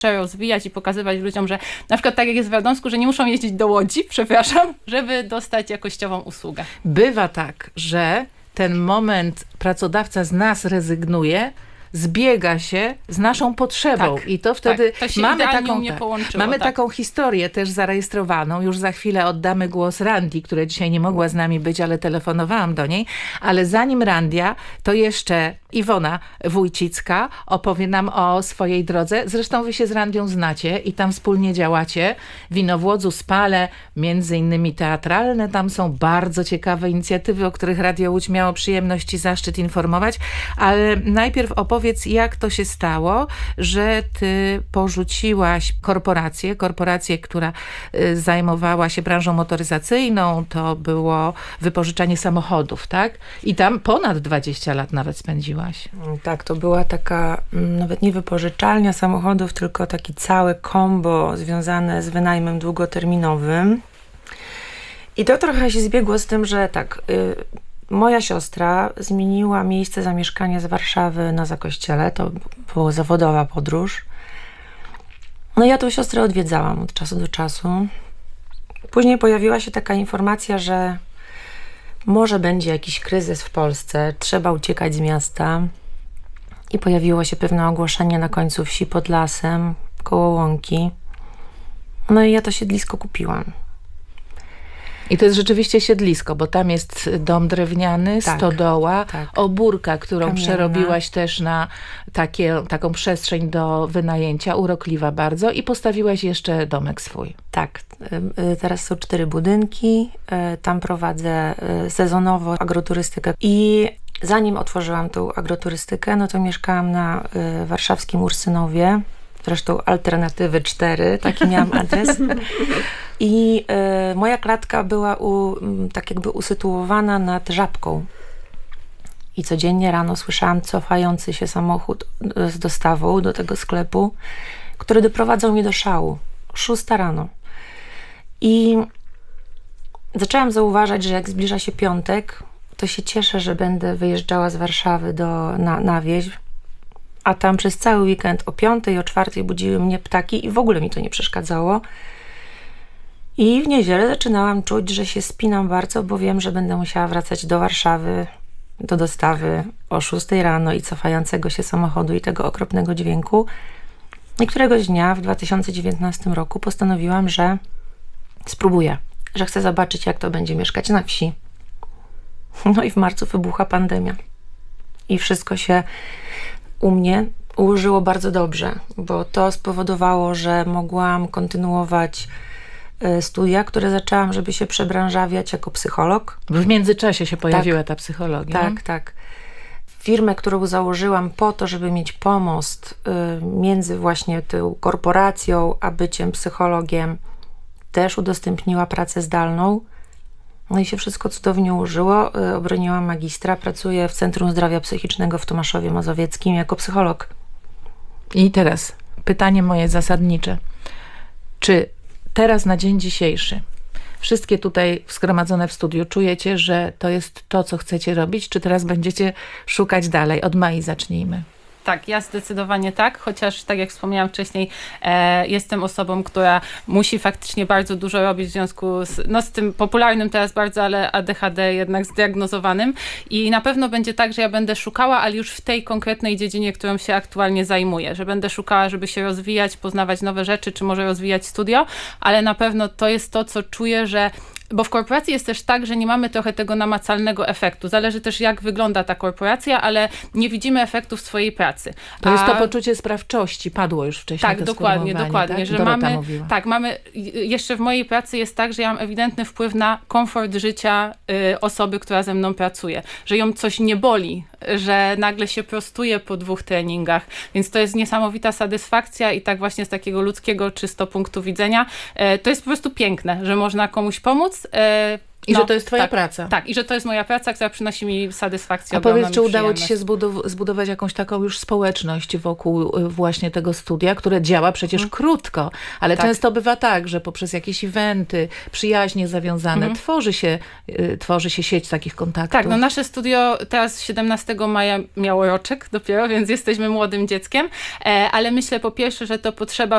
rozwijać i pokazywać ludziom, że na przykład tak jak jest w Radomsku, że nie muszą jeździć do Łodzi, żeby dostać jakościową usługę. Bywa tak, że ten moment pracodawca z nas rezygnuje, zbiega się z naszą potrzebą. Tak, I to wtedy to się mamy połączyło, taką historię też zarejestrowaną. Już za chwilę oddamy głos Randi, która dzisiaj nie mogła z nami być, ale telefonowałam do niej. Ale zanim Randia, to jeszcze Iwona Wójcicka opowie nam o swojej drodze. Zresztą wy się z Randią znacie i tam wspólnie działacie. W Inowłodzu, Spale, między innymi teatralne. Tam są bardzo ciekawe inicjatywy, o których Radio Łódź miało przyjemność i zaszczyt informować. Ale najpierw opowiedz, jak to się stało, że ty porzuciłaś korporację, która zajmowała się branżą motoryzacyjną. To było wypożyczanie samochodów, tak? I tam ponad 20 lat nawet spędziłaś. Tak, to była taka nawet nie wypożyczalnia samochodów, tylko taki całe kombo związane z wynajmem długoterminowym. I to trochę się zbiegło z tym, że tak, moja siostra zmieniła miejsce zamieszkania z Warszawy na Zakościele. To była zawodowa podróż. No ja tą siostrę odwiedzałam od czasu do czasu. Później pojawiła się taka informacja, że może będzie jakiś kryzys w Polsce, trzeba uciekać z miasta. I pojawiło się pewne ogłoszenie na końcu wsi pod lasem, koło Łąki. No i ja to siedlisko kupiłam. I to jest rzeczywiście siedlisko, bo tam jest dom drewniany, tak, stodoła, tak, obórka, którą kamienna przerobiłaś też na taką przestrzeń do wynajęcia, urokliwa bardzo, i postawiłaś jeszcze domek swój. Tak, teraz są 4 budynki, tam prowadzę sezonowo agroturystykę i zanim otworzyłam tą agroturystykę, no to mieszkałam na warszawskim Ursynowie. Zresztą Alternatywy 4, taki miałam adres. I moja klatka była tak jakby usytuowana nad Żabką. I codziennie rano słyszałam cofający się samochód z dostawą do tego sklepu, który doprowadzał mnie do szału. 6 rano. I zaczęłam zauważać, że jak zbliża się piątek, to się cieszę, że będę wyjeżdżała z Warszawy na wieś. A tam przez cały weekend o 5, o 4 budziły mnie ptaki i w ogóle mi to nie przeszkadzało. I w niedzielę zaczynałam czuć, że się spinam bardzo, bo wiem, że będę musiała wracać do Warszawy, do dostawy o 6 rano i cofającego się samochodu i tego okropnego dźwięku. I któregoś dnia w 2019 roku postanowiłam, że spróbuję, że chcę zobaczyć, jak to będzie mieszkać na wsi. No i w marcu wybuchła pandemia. I wszystko się u mnie ułożyło bardzo dobrze, bo to spowodowało, że mogłam kontynuować studia, które zaczęłam, żeby się przebranżawiać jako psycholog. W międzyczasie się pojawiła ta psychologia. Tak, tak. Firmę, którą założyłam po to, żeby mieć pomost między właśnie tą korporacją a byciem psychologiem, też udostępniła pracę zdalną. No i się wszystko cudownie ułożyło. Obroniłam magistra, pracuję w Centrum Zdrowia Psychicznego w Tomaszowie Mazowieckim jako psycholog. I teraz pytanie moje zasadnicze. Czy teraz na dzień dzisiejszy wszystkie tutaj zgromadzone w studiu czujecie, że to jest to, co chcecie robić? Czy teraz będziecie szukać dalej? Od Mai zacznijmy. Tak, ja zdecydowanie tak, chociaż tak jak wspomniałam wcześniej, jestem osobą, która musi faktycznie bardzo dużo robić w związku z tym popularnym teraz bardzo, ale ADHD jednak zdiagnozowanym, i na pewno będzie tak, że ja będę szukała, ale już w tej konkretnej dziedzinie, którą się aktualnie zajmuję, że będę szukała, żeby się rozwijać, poznawać nowe rzeczy, czy może rozwijać studio, ale na pewno to jest to, co czuję, że bo w korporacji jest też tak, że nie mamy trochę tego namacalnego efektu. Zależy też, jak wygląda ta korporacja, ale nie widzimy efektów swojej pracy. To jest to poczucie sprawczości, padło już wcześniej. Tak, dokładnie, tak? Że mamy, jeszcze w mojej pracy jest tak, że ja mam ewidentny wpływ na komfort życia osoby, która ze mną pracuje. Że ją coś nie boli, że nagle się prostuje po 2 treningach. Więc to jest niesamowita satysfakcja i tak właśnie z takiego ludzkiego czysto punktu widzenia. To jest po prostu piękne, że można komuś pomóc, I że to jest twoja praca. Tak, i że to jest moja praca, która przynosi mi satysfakcję. A powiedz, czy udało przyjemność. ci się zbudować jakąś taką już społeczność wokół właśnie tego studia, które działa przecież krótko, ale często bywa tak, że poprzez jakieś eventy, przyjaźnie zawiązane, tworzy się sieć takich kontaktów. Tak, no nasze studio teraz 17 maja miało roczek dopiero, więc jesteśmy młodym dzieckiem, ale myślę po pierwsze, że to potrzeba